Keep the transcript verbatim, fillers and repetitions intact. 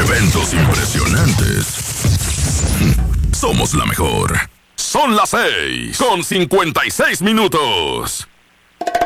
Eventos impresionantes. Somos la mejor. Son las seis con cincuenta y seis minutos.